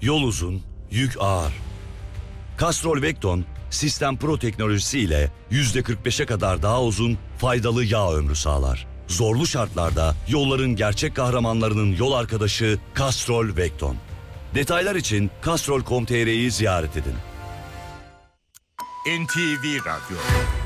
Yol uzun, yük ağır. Castrol Vecton, Sistem Pro teknolojisi ile %45'e kadar daha uzun, faydalı yağ ömrü sağlar. Zorlu şartlarda yolların gerçek kahramanlarının yol arkadaşı Castrol Vecton. Detaylar için castrol.com.tr'yi ziyaret edin. NTV Radyo